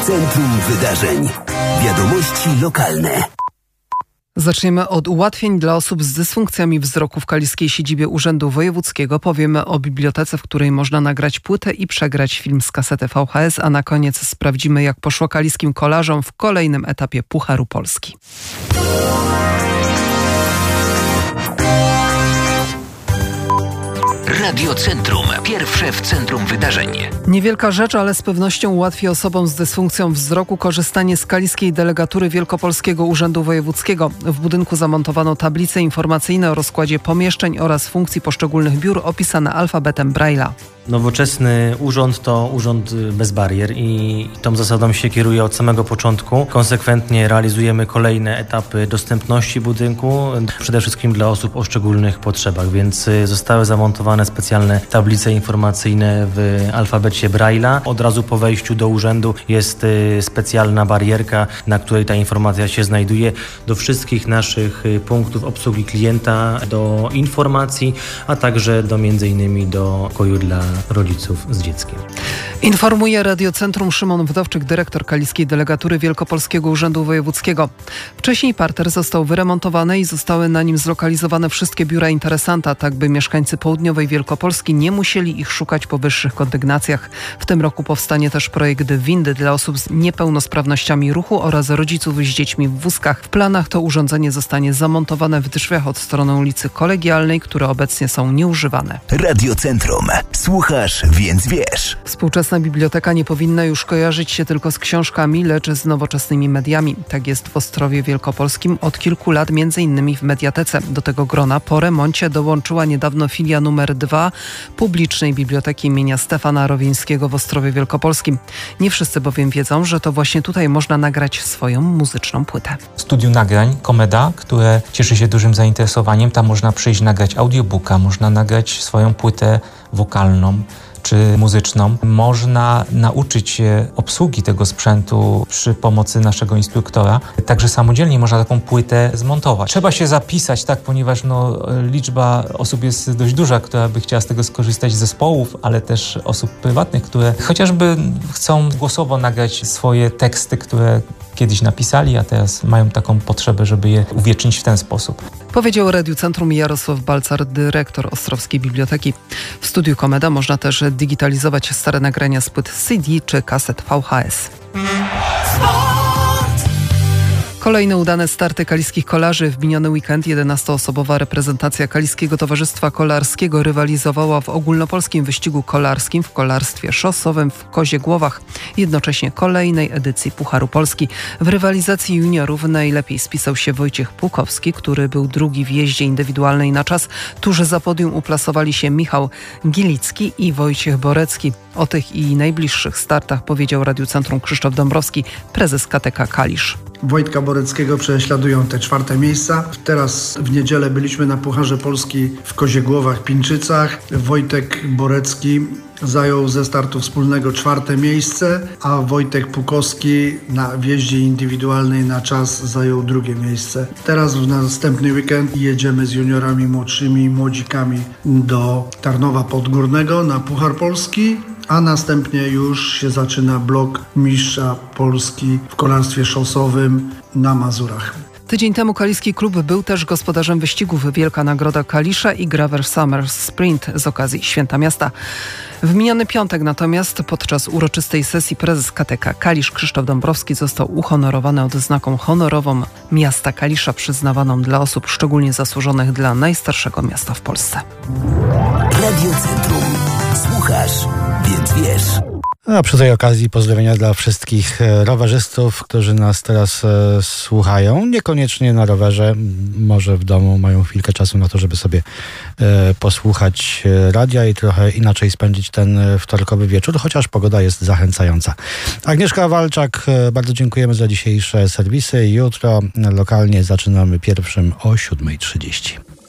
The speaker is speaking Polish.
Centrum Wydarzeń. Wiadomości lokalne. Zaczniemy od ułatwień dla osób z dysfunkcjami wzroku w kaliskiej siedzibie Urzędu Wojewódzkiego. Powiemy o bibliotece, w której można nagrać płytę i przegrać film z kasety VHS, a na koniec sprawdzimy, jak poszło kaliskim kolarzom w kolejnym etapie Pucharu Polski. Radio Centrum. Pierwsze w centrum wydarzeń. Niewielka rzecz, ale z pewnością ułatwi osobom z dysfunkcją wzroku korzystanie z kaliskiej delegatury Wielkopolskiego Urzędu Wojewódzkiego. W budynku zamontowano tablice informacyjne o rozkładzie pomieszczeń oraz funkcji poszczególnych biur opisane alfabetem Braille'a. Nowoczesny urząd to urząd bez barier i tą zasadą się kieruje od samego początku. Konsekwentnie realizujemy kolejne etapy dostępności budynku, przede wszystkim dla osób o szczególnych potrzebach, więc zostały zamontowane specjalne tablice informacyjne w alfabecie Braille'a. Od razu po wejściu do urzędu jest specjalna barierka, na której ta informacja się znajduje. Do wszystkich naszych punktów obsługi klienta, do informacji, a także do m.in. do pokoju dla rodziców z dzieckiem. Informuje Radiocentrum Szymon Wdowczyk, dyrektor kaliskiej delegatury Wielkopolskiego Urzędu Wojewódzkiego. Wcześniej parter został wyremontowany i zostały na nim zlokalizowane wszystkie biura interesanta, tak by mieszkańcy południowej Wielkopolski nie musieli ich szukać po wyższych kondygnacjach. W tym roku powstanie też projekt windy dla osób z niepełnosprawnościami ruchu oraz rodziców z dziećmi w wózkach. W planach to urządzenie zostanie zamontowane w drzwiach od strony ulicy Kolegialnej, które obecnie są nieużywane. Radiocentrum. Słuchasz, więc wiesz. Współczesna biblioteka nie powinna już kojarzyć się tylko z książkami, lecz z nowoczesnymi mediami. Tak jest w Ostrowie Wielkopolskim od kilku lat, m.in. w Mediatece. Do tego grona po remoncie dołączyła niedawno filia numer 2 publicznej biblioteki imienia Stefana Rowińskiego w Ostrowie Wielkopolskim. Nie wszyscy bowiem wiedzą, że to właśnie tutaj można nagrać swoją muzyczną płytę. Studio nagrań Komeda, które cieszy się dużym zainteresowaniem. Tam można przyjść nagrać audiobooka, można nagrać swoją płytę wokalną czy muzyczną. Można nauczyć się obsługi tego sprzętu przy pomocy naszego instruktora. Także samodzielnie można taką płytę zmontować. Trzeba się zapisać, tak, ponieważ liczba osób jest dość duża, która by chciała z tego skorzystać, zespołów, ale też osób prywatnych, które chociażby chcą głosowo nagrać swoje teksty, które kiedyś napisali, a teraz mają taką potrzebę, żeby je uwiecznić w ten sposób. Powiedział Radiocentrum Jarosław Balcar, dyrektor Ostrowskiej Biblioteki. W studiu Komeda można też digitalizować stare nagrania z płyt CD czy kaset VHS. Kolejne udane starty kaliskich kolarzy. W miniony weekend 11-osobowa reprezentacja Kaliskiego Towarzystwa Kolarskiego rywalizowała w ogólnopolskim wyścigu kolarskim w kolarstwie szosowym w Koziegłowach. Jednocześnie kolejnej edycji Pucharu Polski. W rywalizacji juniorów najlepiej spisał się Wojciech Pukowski, który był drugi w jeździe indywidualnej na czas. Tuż za podium uplasowali się Michał Gilicki i Wojciech Borecki. O tych i najbliższych startach powiedział Radiocentrum Krzysztof Dąbrowski, prezes KTK Kalisz. Wojtka Boreckiego prześladują te 4. miejsca. Teraz w niedzielę byliśmy na Pucharze Polski w Koziegłowach, Pińczycach. Wojtek Borecki zajął ze startu wspólnego 4. miejsce, a Wojtek Pukowski na wjeździe indywidualnej na czas zajął 2. miejsce. Teraz w następny weekend jedziemy z juniorami młodszymi, młodzikami do Tarnowa Podgórnego na Puchar Polski, a następnie już się zaczyna blok mistrza Polski w kolarstwie szosowym na Mazurach. Tydzień temu kaliski klub był też gospodarzem wyścigów Wielka Nagroda Kalisza i Gravel Summer Sprint z okazji Święta Miasta. W miniony piątek natomiast podczas uroczystej sesji prezes KTK Kalisz Krzysztof Dąbrowski został uhonorowany odznaką honorową miasta Kalisza przyznawaną dla osób szczególnie zasłużonych dla najstarszego miasta w Polsce. Radiocentrum. Słuchasz, więc wiesz. A przy tej okazji pozdrowienia dla wszystkich rowerzystów, którzy nas teraz słuchają. Niekoniecznie na rowerze, może w domu mają chwilkę czasu na to, żeby sobie posłuchać radia i trochę inaczej spędzić ten wtorkowy wieczór, chociaż pogoda jest zachęcająca. Agnieszka Walczak, bardzo dziękujemy za dzisiejsze serwisy. Jutro lokalnie zaczynamy pierwszym o 7:30.